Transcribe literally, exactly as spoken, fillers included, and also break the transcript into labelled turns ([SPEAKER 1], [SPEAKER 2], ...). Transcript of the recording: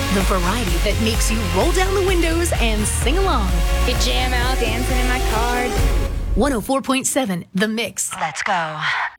[SPEAKER 1] The variety that makes you roll down the windows and sing along.
[SPEAKER 2] You jam out dancing in my car.
[SPEAKER 1] one oh four point seven The Mix.
[SPEAKER 3] Let's go.